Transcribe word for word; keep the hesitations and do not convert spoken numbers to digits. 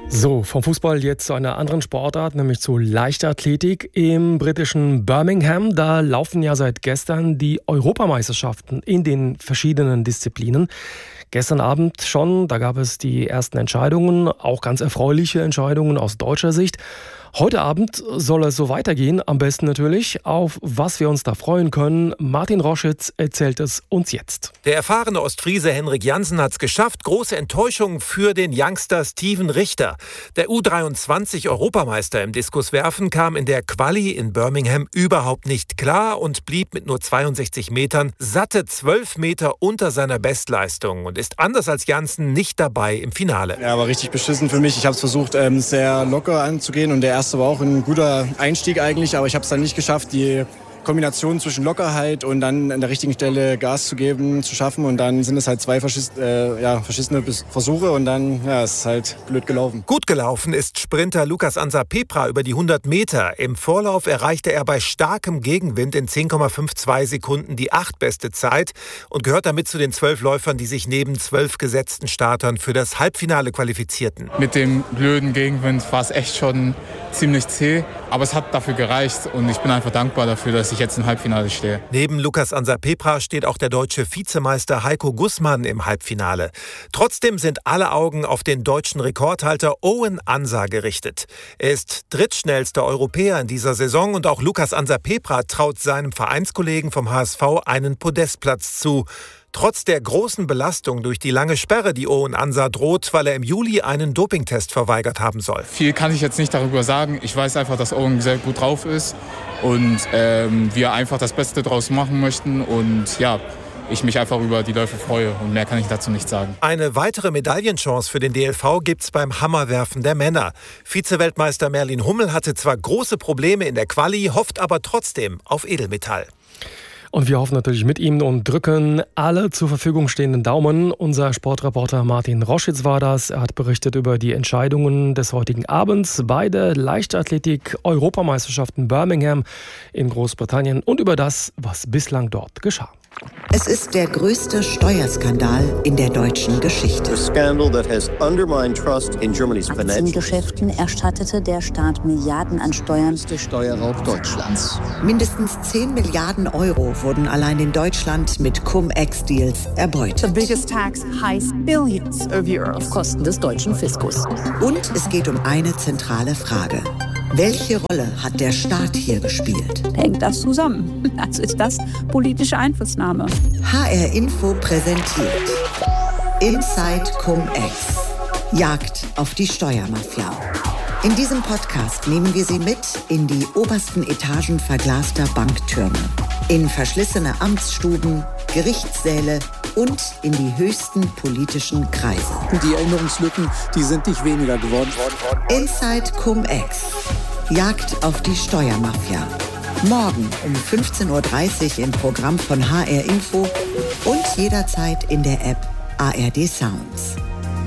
So, vom Fußball jetzt zu einer anderen Sportart, nämlich zu Leichtathletik im britischen Birmingham. Da laufen ja seit gestern die Europameisterschaften in den verschiedenen Disziplinen. Gestern Abend schon, da gab es die ersten Entscheidungen, auch ganz erfreuliche Entscheidungen aus deutscher Sicht. Heute Abend soll es so weitergehen, am besten natürlich. Auf was wir uns da freuen können, Martin Roschitz erzählt es uns jetzt. Der erfahrene Ostfriese Henrik Jansen hat es geschafft. Große Enttäuschung für den Youngster Steven Richter. Der U dreiundzwanzig-Europameister im Diskuswerfen kam in der Quali in Birmingham überhaupt nicht klar und blieb mit nur zweiundsechzig Metern satte zwölf Meter unter seiner Bestleistung und ist anders als Jansen nicht dabei im Finale. Ja, war richtig beschissen für mich. Ich habe es versucht, ähm, sehr locker anzugehen und der erste war auch ein guter Einstieg eigentlich, aber ich habe es dann nicht geschafft, die Kombination zwischen Lockerheit und dann an der richtigen Stelle Gas zu geben, zu schaffen. Und dann sind es halt zwei verschiss, äh, ja, verschissene Versuche und dann ja, ist es halt blöd gelaufen. Gut gelaufen ist Sprinter Lukas Ansa Pepra über die hundert Meter. Im Vorlauf erreichte er bei starkem Gegenwind in zehn Komma zweiundfünfzig Sekunden die achtbeste Zeit und gehört damit zu den zwölf Läufern, die sich neben zwölf gesetzten Startern für das Halbfinale qualifizierten. Mit dem blöden Gegenwind war es echt schon ziemlich zäh, aber es hat dafür gereicht und ich bin einfach dankbar dafür, dass ich jetzt im Halbfinale stehe. Neben Lukas Ansa Pepra steht auch der deutsche Vizemeister Heiko Gussmann im Halbfinale. Trotzdem sind alle Augen auf den deutschen Rekordhalter Owen Ansa gerichtet. Er ist drittschnellster Europäer in dieser Saison und auch Lukas Ansa Pepra traut seinem Vereinskollegen vom H S V einen Podestplatz zu. Trotz der großen Belastung durch die lange Sperre, die Owen Ansa droht, weil er im Juli einen Dopingtest verweigert haben soll. Viel kann ich jetzt nicht darüber sagen. Ich weiß einfach, dass Owen sehr gut drauf ist und ähm, wir einfach das Beste draus machen möchten und ja, ich mich einfach über die Läufe freue und mehr kann ich dazu nicht sagen. Eine weitere Medaillenchance für den D L V gibt's beim Hammerwerfen der Männer. Vize-Weltmeister Merlin Hummel hatte zwar große Probleme in der Quali, hofft aber trotzdem auf Edelmetall. Und wir hoffen natürlich mit ihm und drücken alle zur Verfügung stehenden Daumen. Unser Sportreporter Martin Roschitz war das. Er hat berichtet über die Entscheidungen des heutigen Abends bei der Leichtathletik-Europameisterschaften Birmingham in Großbritannien und über das, was bislang dort geschah. Es ist der größte Steuerskandal in der deutschen Geschichte. Aktiengeschäften erstattete der Staat Milliarden an Steuern. Der Steuerraub Deutschlands. Mindestens zehn Milliarden Euro wurden allein in Deutschland mit Cum-Ex-Deals erbeutet. The biggest tax heist billions of euros auf Kosten des deutschen Fiskus. Und es geht um eine zentrale Frage. Welche Rolle hat der Staat hier gespielt? Hängt das zusammen? Also ist das politische Einflussnahme. H R Info präsentiert Inside Cum-Ex. Jagd auf die Steuermafia. In diesem Podcast nehmen wir Sie mit in die obersten Etagen verglaster Banktürme, in verschlissene Amtsstuben, Gerichtssäle und in die höchsten politischen Kreise. Die Erinnerungslücken, die sind nicht weniger geworden. Inside Cum-Ex. Jagd auf die Steuermafia. Morgen um fünfzehn Uhr dreißig im Programm von H R Info und jederzeit in der App A R D Sounds.